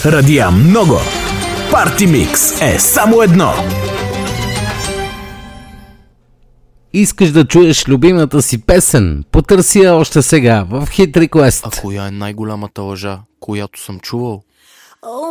Радия много. Парти Микс е само едно. Искаш да чуеш любимата си песен? Потърси я още сега в Hit Request. А коя е най-голямата лъжа, която съм чувал?